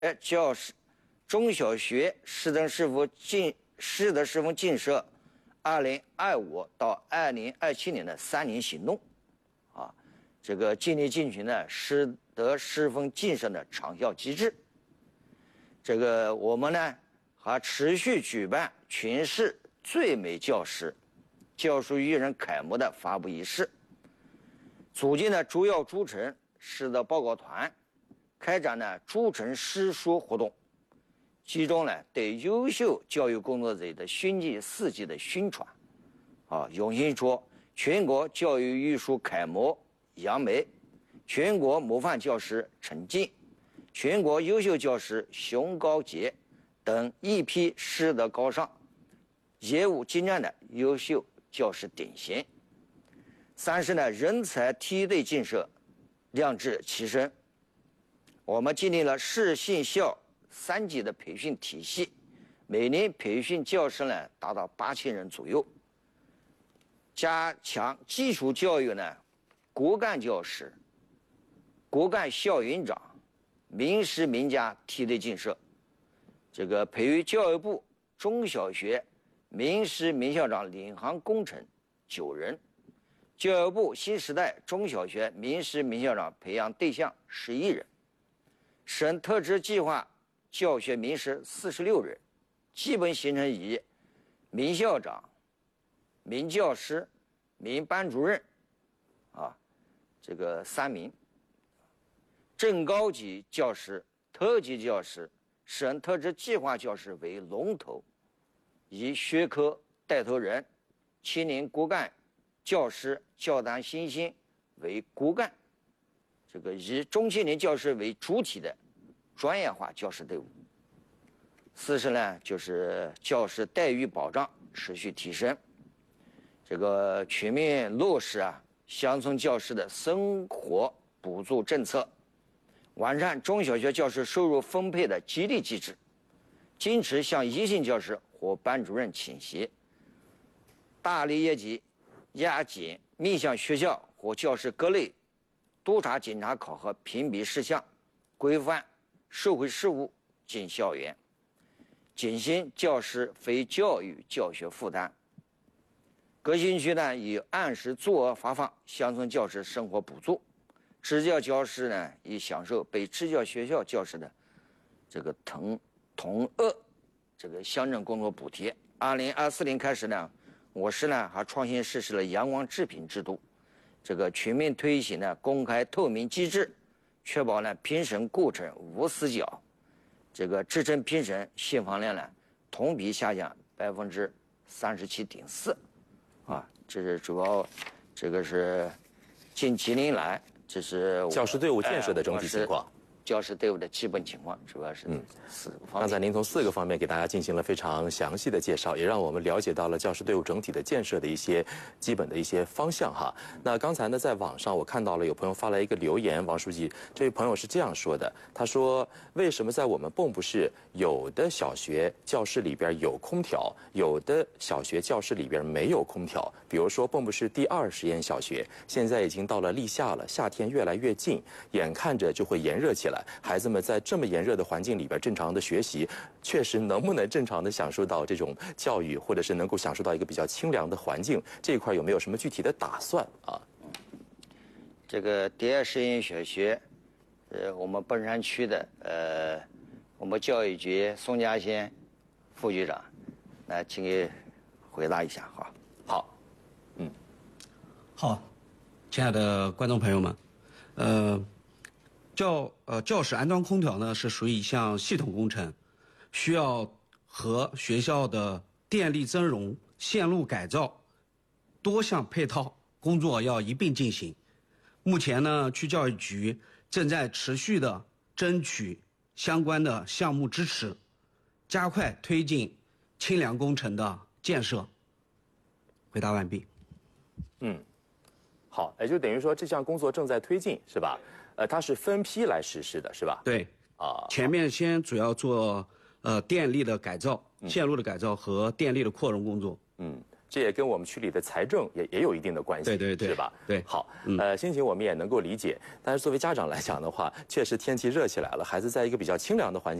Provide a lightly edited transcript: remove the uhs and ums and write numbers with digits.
教师中小学师德师范建设2025到2027年的3年行动，这个尽力进行呢师德师范建设的长效机制。这个我们呢还持续举办全市最美教师、教书育人楷模的发布仪式，组建了主要诸城师德报告团，开展了诸城师说活动，集中呢对优秀教育工作者的勋绩事迹的宣传，涌现出全国教育艺术楷模杨梅、全国模范教师陈静、全国优秀教师熊高杰等一批师德高尚、业务精湛的优秀教师典型。三是呢，人才梯队建设良莠齐身。我们建立了市县校3级的培训体系，每年培训教师呢达到8000人左右。加强基础教育呢，骨干教师、骨干校园长、名师名家梯队建设，这个培育教育部中小学名师名校长领航工程9人，教育部新时代中小学名师名校长培养对象11人，省特支计划教学名师46人，基本形成以名校长、名教师、名班主任这个3名，正高级教师、特级教师、省特支计划教师为龙头，以学科带头人、青年骨干教师、教坛新星为骨干，这个以中青年教师为主体的专业化教师队伍。四是呢，就是教师待遇保障持续提升，这个全面落实乡村教师的生活补助政策，完善中小学教师收入分配的激励机制，坚持向一线教师或班主任倾斜，大力业绩压减面向学校或教师各类督查检查考核评比事项，规范社会事务进校园，减轻教师非教育教学负担。各县区呢以按时足额发放乡村教师生活补助，支教教师呢已享受被支教学校教师的这个同额这个乡镇工作补贴。2024年开始呢，我市呢还创新实施了阳光制评制度，这个全面推行了公开透明机制，确保呢评审过程无死角。这个职称评审信访量呢同比下降37.4%。这是主要，这个是近几年来，这是教师队伍建设的整体情况。 教师队伍的基本情况主要是4个方面。 刚才您从4个方面给大家进行了非常详细的介绍，也让我们了解到了教师队伍整体的建设的一些基本的一些方向哈。那刚才呢，在网上我看到了有朋友发来一个留言，王书记，这位朋友是这样说的，他说：为什么在我们蚌埠市有的小学教室里边有空调，有的小学教室里边没有空调？比如说蚌埠市第2实验小学，现在已经到了立夏了，夏天越来越近，眼看着就会炎热起来。孩子们在这么炎热的环境里边正常的学习，确实能不能正常的享受到这种教育，或者是能够享受到一个比较清凉的环境，这一块有没有什么具体的打算啊？ 这个第2实验小学，我们奔山区的我们教育局宋家先副局长，来请你回答一下哈。 好， 好，亲爱的观众朋友们，教室安装空调呢是属于一项系统工程，需要和学校的电力增容、线路改造多项配套工作要一并进行。目前呢，区教育局正在持续的争取相关的项目支持，加快推进清凉工程的建设。回答完毕。 好，也就等于说这项工作正在推进，是吧？它是分批来实施的，是吧？ 对，前面先主要做电力的改造、线路的改造和电力的扩容工作。 这也跟我们区里的财政也有一定的关系， 对， 是吧？ 对， 好，心情我们也能够理解，但是作为家长来讲的话，确实天气热起来了，孩子在一个比较清凉的环境